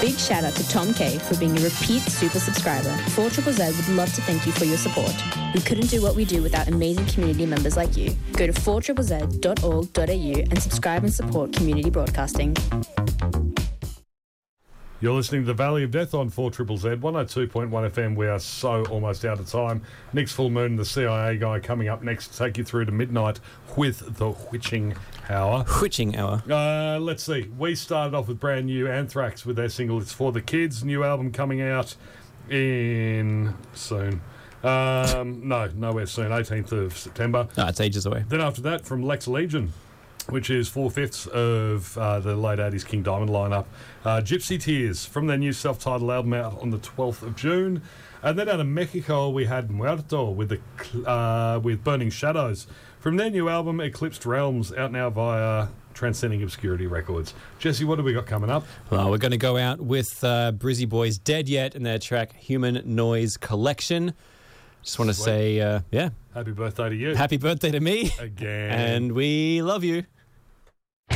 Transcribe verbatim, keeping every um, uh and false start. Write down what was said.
Big shout out to Tom K for being a repeat super subscriber. four Z Z Z would love to thank you for your support. We couldn't do what we do without amazing community members like you. Go to four z z z dot org dot a u and subscribe and support community broadcasting. You're listening to The Valley of Death on four Z Z Z, one oh two point one F M. We are so almost out of time. Nick's Full Moon, the C I A guy, coming up next to take you through to midnight with the Witching Hour. Witching Hour. Uh, let's see. We started off with brand new Anthrax with their single It's For The Kids. New album coming out in soon. Um, no, nowhere soon. eighteenth of September. No, it's ages away. Then after that, from Lex Legion, which is four-fifths of uh, the late eighties King Diamond lineup. Uh, Gypsy Tears, from their new self-titled album out on the twelfth of June. And then out of Mexico, we had Muerto with the uh, with Burning Shadows. From their new album, Eclipsed Realms, out now via Transcending Obscurity Records. Jesse, what have we got coming up? Well, we're going to go out with uh, Brizzy Boys Dead Yet and their track Human Noise Collection. Just want to say, uh, yeah. Happy birthday to you. Happy birthday to me. Again. And we love you.